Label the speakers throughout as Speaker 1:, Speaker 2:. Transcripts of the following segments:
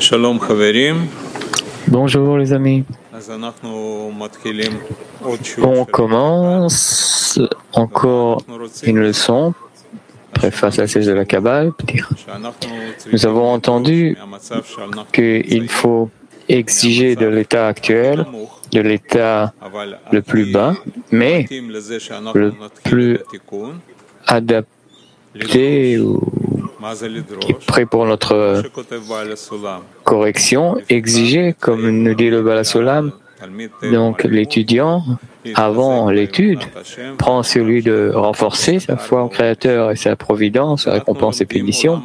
Speaker 1: Shalom Chaverim.
Speaker 2: Bonjour les amis. On commence encore une leçon, préface à la de la Kabbale. Nous avons entendu qu'il faut exiger de l'état actuel, de l'état le plus bas, mais le plus adapté ou qui est prêt pour notre correction, exiger, comme nous dit le Baal HaSulam. Donc l'étudiant, avant l'étude, prend celui de renforcer sa foi en Créateur et sa providence, sa récompense et pénition.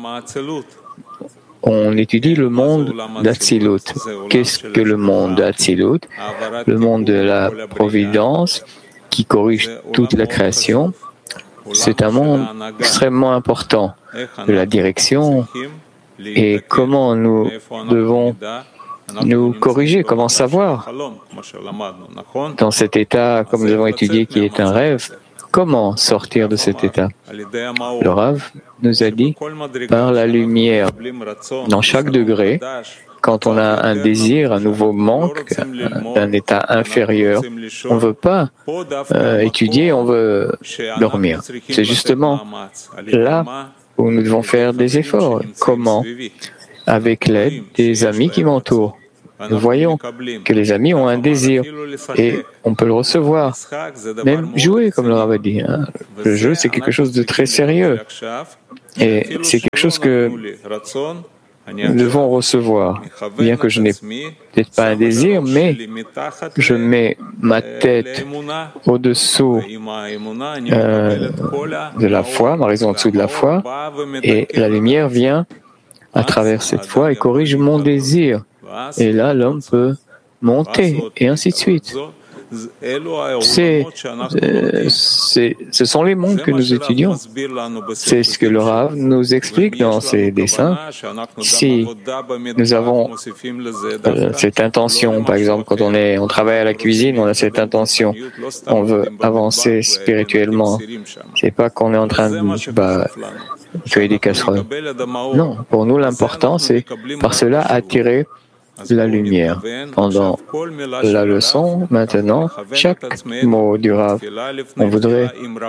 Speaker 2: On étudie le monde d'Atsilut. Qu'est-ce que le monde d'Atsilut? Le monde de la providence qui corrige toute la création. C'est un monde extrêmement important de la direction et comment nous devons nous corriger, comment savoir dans cet état, comme nous avons étudié, qui est un rêve, comment sortir de cet état. Le Rav nous a dit par la lumière. Dans chaque degré, quand on a un désir, un nouveau manque, d'un état inférieur, on ne veut pas étudier, on veut dormir. C'est justement là où nous devons faire des efforts. Comment? Avec l'aide des amis qui m'entourent. Nous voyons que les amis ont un désir et on peut le recevoir. Même jouer, comme le Rav a dit. Le jeu, c'est quelque chose de très sérieux. Et c'est quelque chose que nous devons recevoir. Bien que je n'ai peut-être pas un désir, mais je mets ma tête au-dessous de la foi, ma raison au-dessous de la foi, et la lumière vient à travers cette foi et corrige mon désir. Et là, l'homme peut monter, et ainsi de suite. Ce sont les mondes que nous étudions. C'est ce que le Rav nous explique dans ses dessins. Si nous avons cette intention, par exemple, quand on travaille à la cuisine, on a cette intention, on veut avancer spirituellement. C'est pas qu'on est en train de tuer des casseroles. Non, pour nous, l'important, c'est par cela attirer la lumière. Pendant la leçon, maintenant, chaque mot du Rav, on voudrait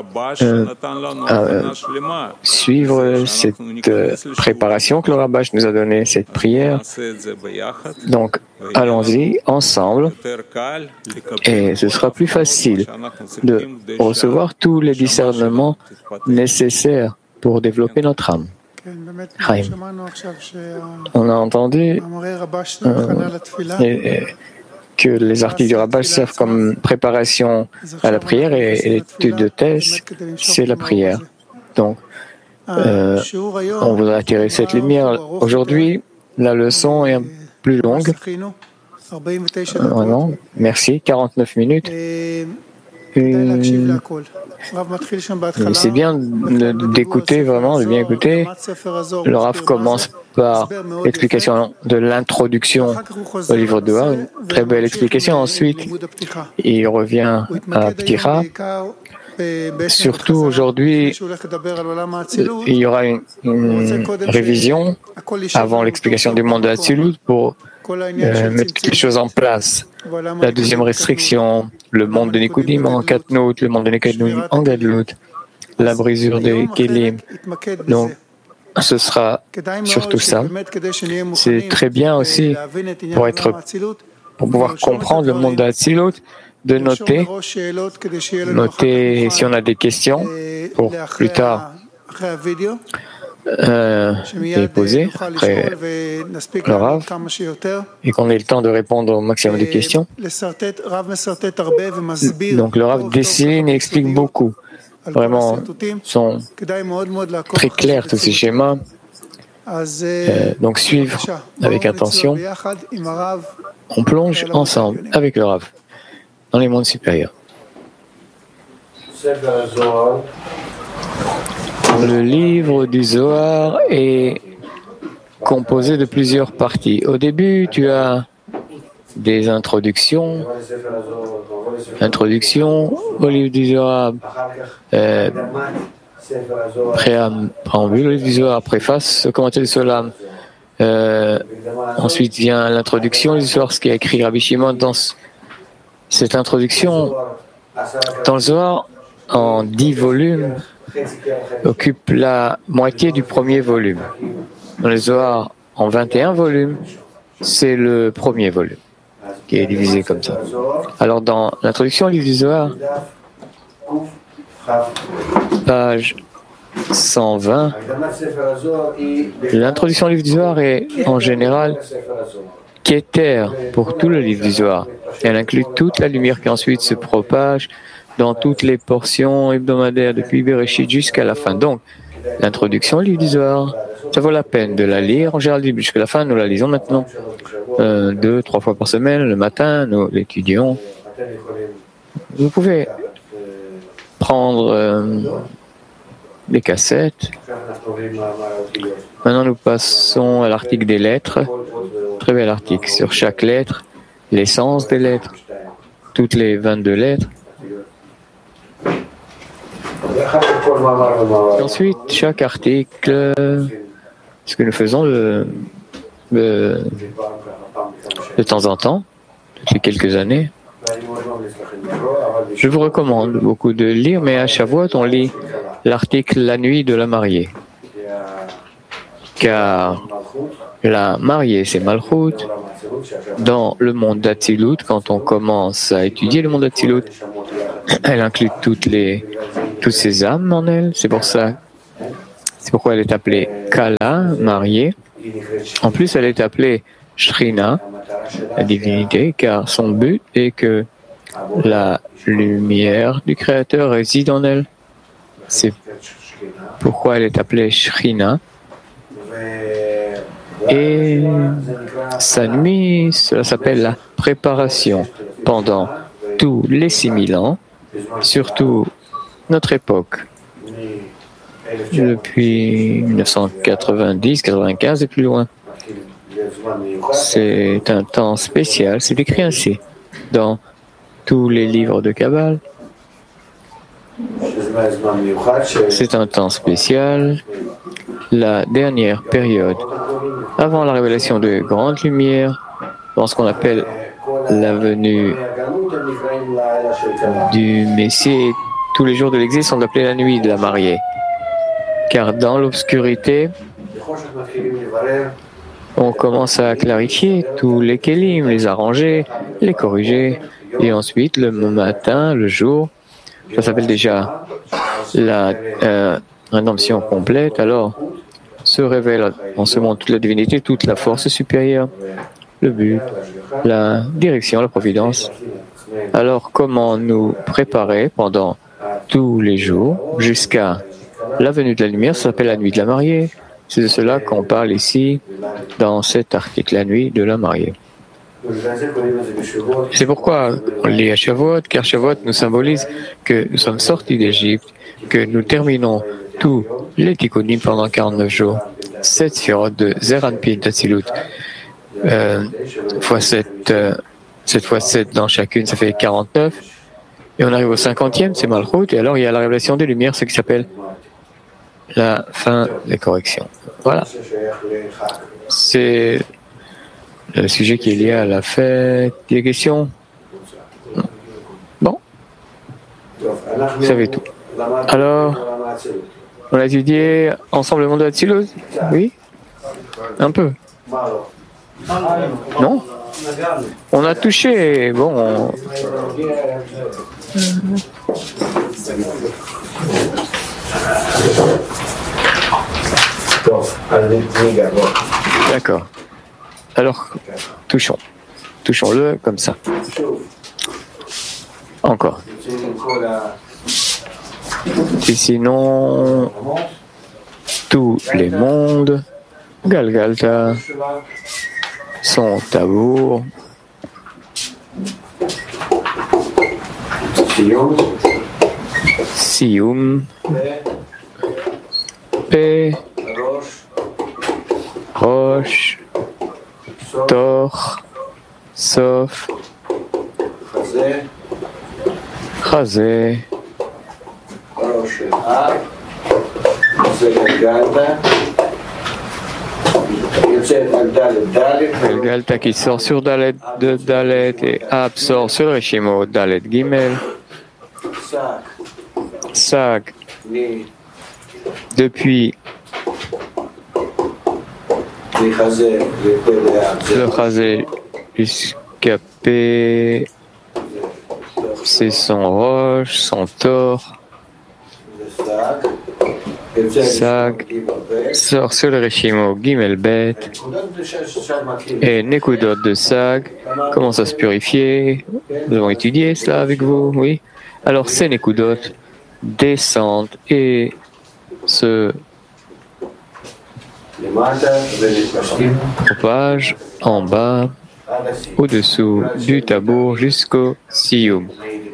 Speaker 2: suivre cette préparation que le Rabbach nous a donnée, cette prière. Donc, allons-y ensemble et ce sera plus facile de recevoir tous les discernements nécessaires pour développer notre âme. Chaim. On a entendu que les articles du Rabbach servent comme préparation à la prière et l'étude de thèse, c'est la prière. Donc, on voudrait attirer cette lumière. Aujourd'hui, la leçon est plus longue. Vraiment, merci, 49 minutes. C'est bien d'écouter, vraiment, de bien écouter. Le Rav commence par l'explication de l'introduction au livre de Zohar, une très belle explication. Ensuite, il revient à Ptira. Surtout aujourd'hui, il y aura une révision avant l'explication du monde de Hatzilut pour mettre toutes les choses en place. La deuxième restriction, le monde de Nikudim en Katnout, le monde de Nikudim en Gadlut, la brisure des Kélim. Donc, ce sera surtout ça. C'est très bien aussi pour pouvoir comprendre le monde d'Hatzilut, de noter si on a des questions pour plus tard les poser après le Rav et qu'on ait le temps de répondre au maximum de questions. Donc le Rav dessine et explique beaucoup. Vraiment, sont très clairs tous ces schémas. Donc suivre avec attention. On plonge ensemble avec le Rav dans les mondes supérieurs. Le livre du Zohar est composé de plusieurs parties. Au début, tu as des introductions au livre du Zohar, préambule, le livre du Zohar, préface, commentaire du Solam, Ensuite vient l'introduction du Zohar, ce qui a écrit Rabbi Shimon dans cette introduction. Dans le Zohar, en 10 volumes, occupe la moitié du premier volume. Dans le Zohar, en 21 volumes, c'est le premier volume qui est divisé comme ça. Alors dans l'introduction au livre du Zohar, page 120, l'introduction au livre du Zohar est en général qu'éther pour tout le livre du Zohar. Elle inclut toute la lumière qui ensuite se propage dans toutes les portions hebdomadaires depuis Bereshit jusqu'à la fin. Donc, l'introduction au livre du Zohar, ça vaut la peine de la lire en général jusqu'à la fin. Nous la lisons maintenant 2-3 fois par semaine, le matin, nous l'étudions. Vous pouvez prendre des cassettes. Maintenant, nous passons à l'article des lettres. Très bel article sur chaque lettre, l'essence des lettres, toutes les 22 lettres. Et ensuite, chaque article, ce que nous faisons de temps en temps, depuis quelques années. Je vous recommande beaucoup de lire, mais à Shavuot, on lit l'article La nuit de la mariée. Car la mariée, c'est Malchut. Dans le monde d'Atzilut, quand on commence à étudier le monde d'Atzilut, elle inclut toutes ces âmes en elle. C'est pourquoi elle est appelée Kala, mariée. En plus, elle est appelée Shrina, la divinité, car son but est que la lumière du Créateur réside en elle. C'est pourquoi elle est appelée Shrina. Et sa nuit, cela s'appelle la préparation pendant tous les 6000 ans, surtout notre époque, depuis 1990, 95 et plus loin. C'est un temps spécial, c'est écrit ainsi dans tous les livres de Kabbale. C'est un temps spécial, la dernière période avant la révélation de grandes lumières, dans ce qu'on appelle la venue du Messie. Tous les jours de l'exil sont appelés la nuit de la mariée. Car dans l'obscurité, on commence à clarifier tous les kélim, les arranger, les corriger. Et ensuite, le matin, le jour, ça s'appelle déjà la rédemption complète. Alors, se révèle en ce monde toute la divinité, toute la force supérieure, le but, la direction, la providence. Alors, comment nous préparer pendant tous les jours jusqu'à la venue de la lumière? Ça s'appelle la nuit de la mariée. C'est de cela qu'on parle ici dans cet article, la nuit de la mariée. C'est pourquoi on lit à Shavuot, car Shavuot nous symbolise que nous sommes sortis d'Égypte, que nous terminons tous les tikkunim pendant 49 jours. 7 sphirot de Zeir Anpin d'Atzilut, fois 7, 7 fois 7 dans chacune, ça fait 49. Et on arrive au 50e, c'est Malchut, et alors il y a la révélation des lumières, ce qui s'appelle la fin des corrections. Voilà. C'est le sujet qui est lié à la fête. Des questions? Bon. Vous savez tout. Alors, on a étudié ensemble le monde de Atzilut? Oui? Un peu. Non? On a touché, bon... D'accord. Alors, touchons-le comme ça. Encore. Et sinon, tous les mondes, Galgalta, son tabour, Siyum, P, Roche, Tor, Sof, Chazé, Galgalta qui sort sur Dalet de Dalet et absorbe sur le Reshimo Dalet Gimel. Sag depuis le Chazé jusqu'à P, c'est son roche, son tor. Sag sort sur le Reshimo Gimel Bet et Nekudot de Sag commence à se purifier. Nous avons étudié cela avec vous, oui. Alors ces Nekudot descendent et se propagent en bas, au-dessous du tabour jusqu'au Siyum.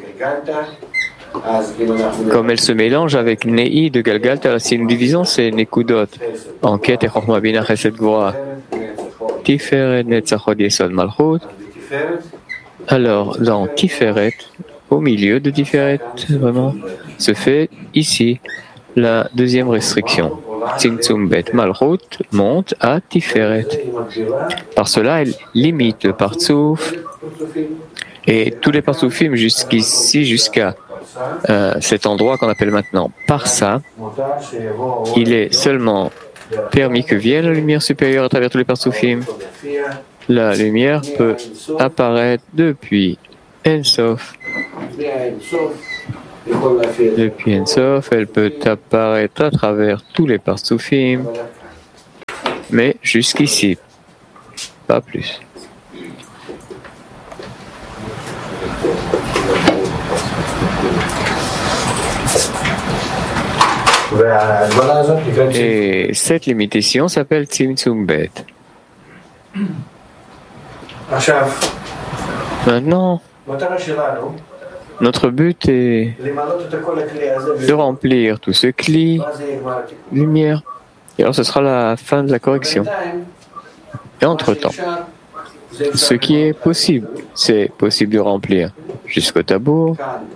Speaker 2: Comme elle se mélange avec Nei de Galgalta, si nous divisons ces Nekudot en Ket et Chochma Bina Chesed Gvura, Tiferet Netzachot Yesod Malchut, alors dans Tiferet, au milieu de Tiferet, vraiment, se fait ici la deuxième restriction. Tzimtzum Bet Malchut monte à Tiferet. Par cela, elle limite le Partsouf et tous les Partsoufim jusqu'ici, jusqu'à cet endroit qu'on appelle maintenant Parsa. Il est seulement permis que vienne la lumière supérieure à travers tous les Partsoufim. La lumière peut apparaître depuis Ensof. Depuis Ensof, elle peut apparaître à travers tous les Partsoufim, mais jusqu'ici, pas plus. Et cette limitation s'appelle Tzimtzum Bet. Maintenant, notre but est de remplir tout ce cli, lumière. Et alors ce sera la fin de la correction. Et entre-temps, ce qui est possible, c'est possible de remplir jusqu'au tabour.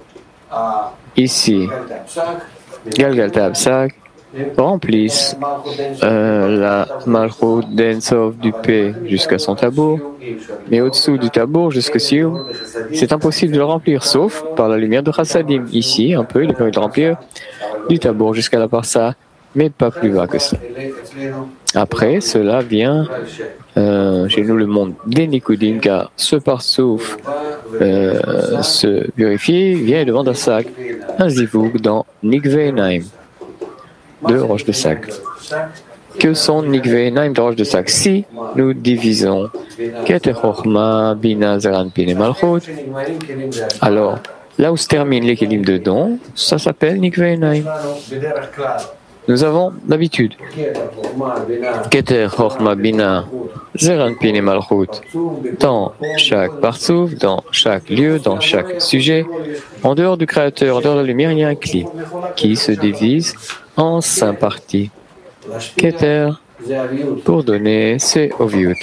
Speaker 2: Ici, Galgalta Absak remplissent la Malchut d'Ensof du P jusqu'à son tabour, mais au-dessous du tabour jusqu'au Siyum, c'est impossible de le remplir, sauf par la lumière de Chassadim. Ici, un peu, il est permis de remplir du tabour jusqu'à la Parsa, mais pas plus bas que ça. Après, cela vient chez nous le monde des Nikudim, car ce Parsouf se purifie, vient et demande à Sag un zivouk dans Nikve Naim de Roche de Sag. Que sont Nikve Naim de Roche de Sag? Si nous divisons Keter Chochma Bina Zeran Pine Malchut, alors là où se terminent les kelim de don, ça s'appelle Nikve Naim. Nous avons l'habitude Keter Chochma Bina Zeran Pine Malchut dans chaque partsouf, dans chaque lieu, dans chaque sujet. En dehors du Créateur, en dehors de la lumière, il y a un cli qui se divise en 5 parties. Keter, pour donner, c'est Oviut.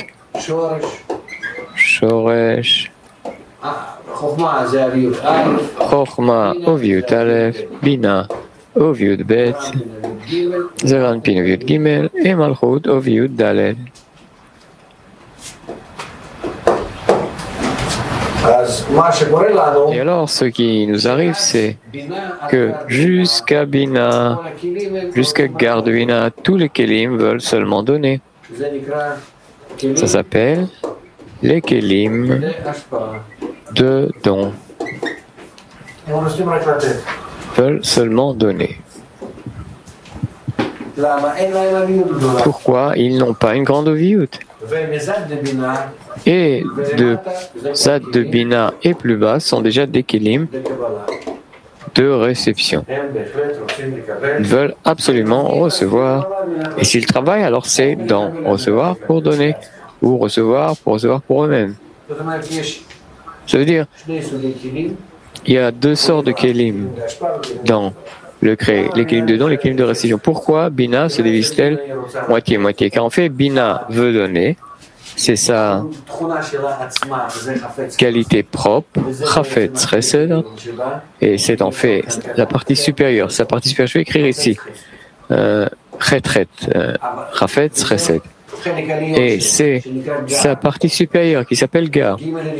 Speaker 2: Shoresh, Chochma, Oviut Aleph, Bina, Oviut Bet, Zeran Pin, Oviut Gimel, et Malchut, Oviut Dalet. Et alors, ce qui nous arrive, c'est que jusqu'à Bina, jusqu'à Garde Bina, tous les Kélim veulent seulement donner. Ça s'appelle les Kélim de don. Veulent seulement donner. Pourquoi ils n'ont pas une grande oviout? Et de Zad de Bina et plus bas sont déjà des Kélim de réception. Ils veulent absolument recevoir. Et s'ils travaillent, alors c'est dans recevoir pour donner ou recevoir pour eux-mêmes. Ça veut dire il y a 2 sortes de Kélim dans le créé, les Kélim de don, les Kélim de réception. Pourquoi Bina se divise-t-elle moitié-moitié? Car en fait, Bina veut donner. C'est sa qualité propre, Chafet Chesed, et c'est en fait la partie supérieure. Sa partie supérieure, je vais écrire ici, Chetret, Chafet Chesed. Et c'est sa partie supérieure qui s'appelle Ga.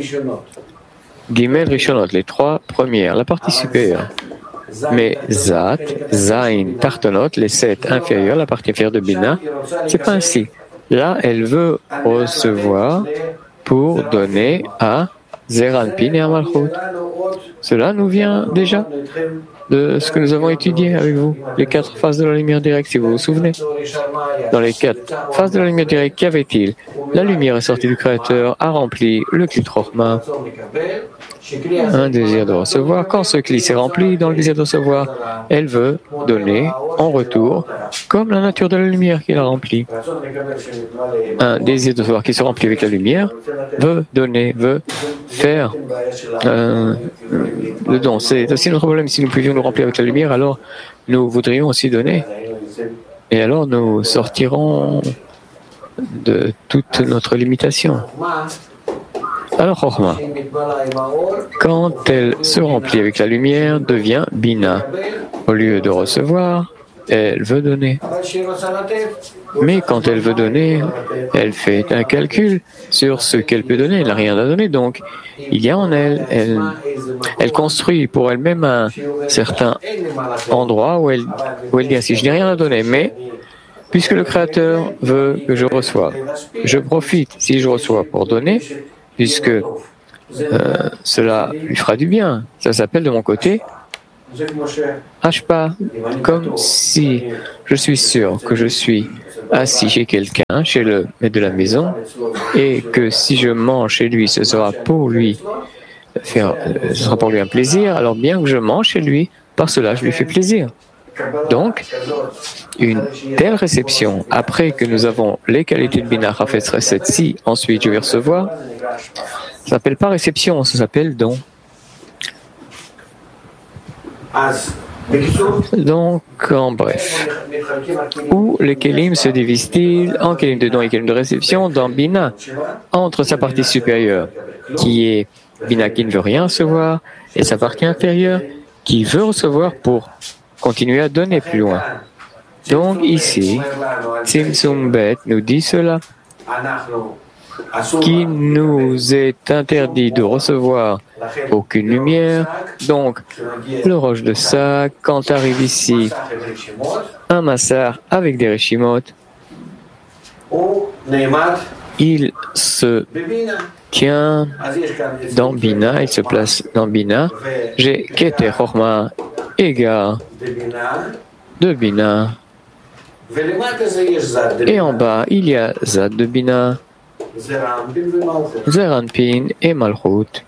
Speaker 2: Gimel Rishonot, les trois premières, la partie supérieure. Mais Zat, Zain, Tartonot, les sept inférieures, la partie inférieure de Bina, c'est pas ainsi. Là, elle veut recevoir pour donner à Zeranpin et à Malchut. Cela nous vient déjà de ce que nous avons étudié avec vous, les quatre phases de la lumière directe, si vous vous souvenez. Dans les quatre phases de la lumière directe, qu'avait-il? La lumière est sortie du Créateur, a rempli le Kli Chochma, un désir de recevoir. Quand ce Kli s'est rempli dans le désir de recevoir, elle veut donner en retour, comme la nature de la lumière qui l'a rempli. Un désir de recevoir qui se remplit avec la lumière veut donner, veut faire le don. C'est aussi notre problème. Si nous pouvions nous remplir avec la lumière, alors nous voudrions aussi donner. Et alors nous sortirons de toute notre limitation. Alors, Chochma, quand elle se remplit avec la lumière, devient Bina. Au lieu de recevoir, elle veut donner. Mais quand elle veut donner, elle fait un calcul sur ce qu'elle peut donner. Elle n'a rien à donner, donc il y a en elle, elle construit pour elle-même un certain endroit où elle dit ainsi, je n'ai rien à donner, mais puisque le Créateur veut que je reçoive, je profite si je reçois pour donner, puisque cela lui fera du bien. Ça s'appelle de mon côté Hashpa, comme si je suis sûr que je suis assis chez quelqu'un, chez le maître de la maison, et que si je mange chez lui, ce sera pour lui un plaisir, alors bien que je mange chez lui, par cela je lui fais plaisir. Donc, une telle réception, après que nous avons les qualités de Bina Chafetz Chesed, si ensuite je vais recevoir, ça ne s'appelle pas réception, ça s'appelle don. Donc, en bref, où les kelim se divisent-ils en kelim de don et kelim de réception dans Bina, entre sa partie supérieure, qui est Bina qui ne veut rien recevoir, et sa partie inférieure, qui veut recevoir pour continuer à donner plus loin. Donc ici, Tzimtzum Bet nous dit cela, qu'il nous est interdit de recevoir aucune lumière. Donc, le roche de sac, quand arrive ici un massar avec des réchimot, il se tient dans Bina, il se place dans Bina. J'ai Keter Chochma, égard de Bina. Et en bas, il y a Zad de Bina, Zeranpin et Malchut.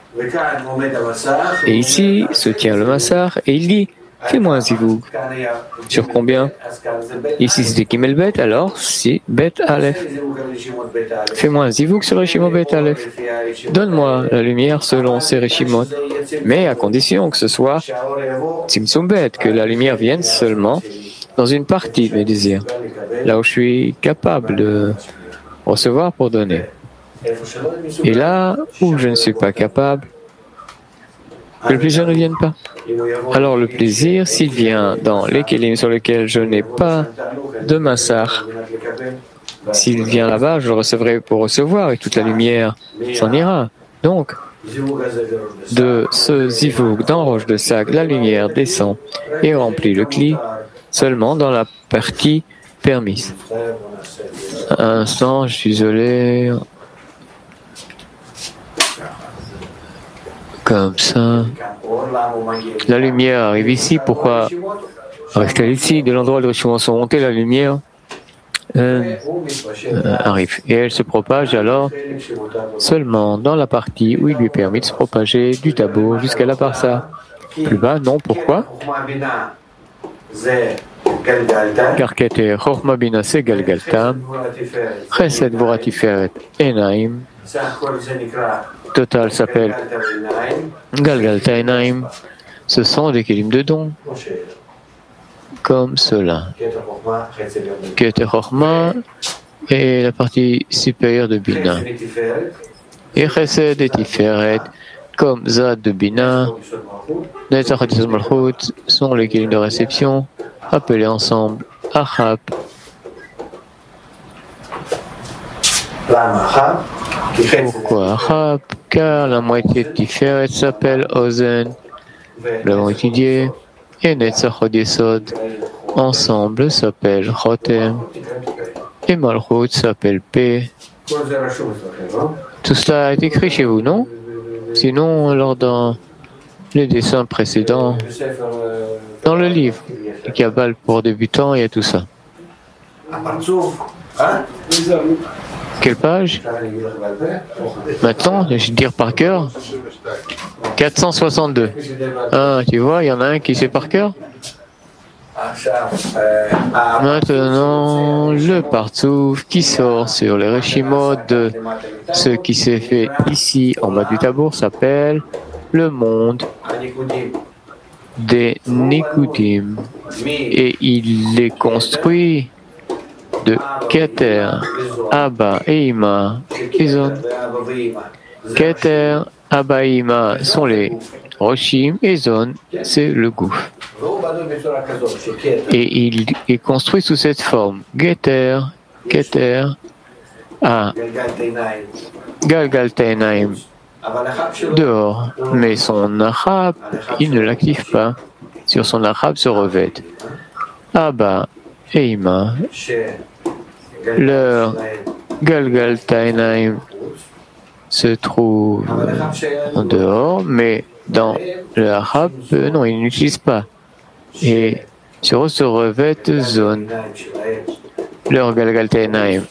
Speaker 2: Et ici se tient le massar et il dit, fais-moi un zivoug. Sur combien? Ici c'était Gimel Bet, alors c'est Bet Aleph. Fais-moi un zivoug sur le Rishimot Bet Aleph. Donne-moi la lumière selon ces Rishimot, mais à condition que ce soit Tzimtzum Bet, que la lumière vienne seulement dans une partie de mes désirs, là où je suis capable de recevoir pour donner. Et là où je ne suis pas capable, que le plaisir ne vienne pas. Alors le plaisir, s'il vient dans les kelim sur lesquels je n'ai pas de massar, s'il vient là-bas, je le recevrai pour recevoir et toute la lumière s'en ira. Donc, de ce zivoug dans roche de sac, la lumière descend et remplit le kli seulement dans la partie permise. Un instant, je suis isolé. Comme ça. La lumière arrive ici. Pourquoi rester ici? De l'endroit où les rishimot sont montés, la lumière arrive. Et elle se propage alors seulement dans la partie où il lui permet de se propager du tabou jusqu'à la parsa. Plus bas, non. Pourquoi? Car Keter Chochma Bina c'est Galgalta, Chesed Gvura Tiferet Enaim, total s'appelle Galgalta Enaim. Ce sont des kelim de don, comme cela. Keter Chochma est la partie supérieure de Bina. Et Chesed et Tiferet, comme Zad de Bina, Netzach et Malchut sont les kelim de réception, appelés ensemble Achap. Pourquoi Achab? Car la moitié de Tiferet s'appelle Ozen, nous l'avons étudié, et Netzach Hod Yesod, ensemble s'appelle Chotem, et Malchut s'appelle P. Tout cela est écrit chez vous, non? Sinon, alors dans les dessins précédents, dans le livre, le Kabbale pour débutants, il y a tout ça. Quelle page? Maintenant, je vais dire par cœur. 462. Ah, tu vois, il y en a un qui sait par cœur. Maintenant, le partsouf qui sort sur les Reshimot de ce qui s'est fait ici en bas du tabour s'appelle le monde des Nikudim. Et il est construit de Keter, Abba et Ima, Izon. Keter, Abba et Ima sont les Roshim et Zon, c'est le gouffre. Et il est construit sous cette forme. Geter, Keter, A, Galgal Teinaim, dehors. Mais son Achab, il ne l'active pas. Sur son Achab se revêtent Abba et Ima. Leur Galgal Teinaim se trouve en dehors, mais dans le Achab, non, il n'utilise pas. Et sur eux se revêtent Zon. Leur Galgal Teinaim